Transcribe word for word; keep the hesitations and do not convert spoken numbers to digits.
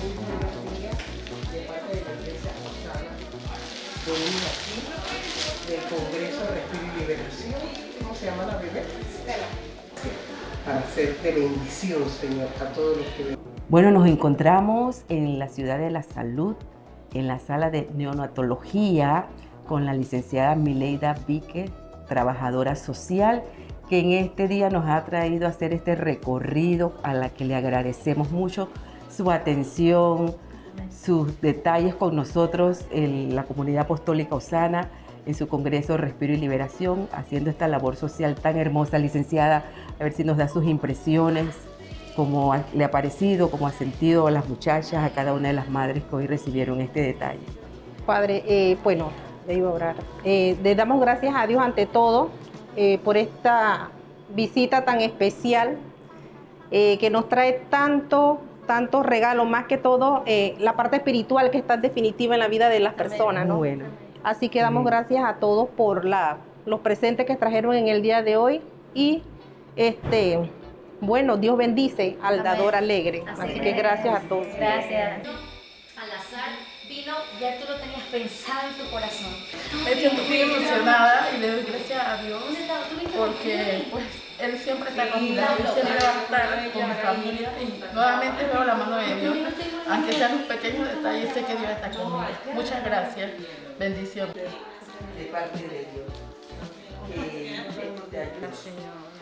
muy buenos días de parte de la Iglesia Osana. Venimos aquí del Congreso de Respiro y Liberación. ¿Cómo se llama la bebé? Estela. Sí, para ser de bendición, Señor, a todos los que ven. Bueno, nos encontramos en la Ciudad de la Salud, en la sala de neonatología, con la licenciada Mileida Víquez, trabajadora social, que en este día nos ha traído a hacer este recorrido, a la que le agradecemos mucho su atención, sus detalles con nosotros en la Comunidad Apostólica Osana, en su Congreso Respiro y Liberación, haciendo esta labor social tan hermosa. Licenciada, a ver si nos da sus impresiones, cómo le ha parecido, cómo ha sentido a las muchachas, a cada una de las madres que hoy recibieron este detalle. Padre, eh, bueno, le iba a orar. Eh, le damos gracias a Dios ante todo eh, por esta visita tan especial eh, que nos trae tanto, tantos regalos, más que todo eh, la parte espiritual que está en definitiva en la vida de las personas, ¿no? Bueno. Así que damos Bien. gracias a todos por la, los presentes que trajeron en el día de hoy y este, bueno, Dios bendice al dador alegre. Así, Así que gracias a todos. Gracias. Al azar vino, ya tú lo tenías pensado en tu corazón. Me siento muy emocionada y le doy gracias a Dios porque pues Él siempre está conmigo, Él siempre va a estar con mi familia y nuevamente veo la mano de Dios, aunque sean los pequeños detalles, sé que Dios está conmigo. Muchas gracias, bendiciones. De parte de Dios. Que te ayude. Señor.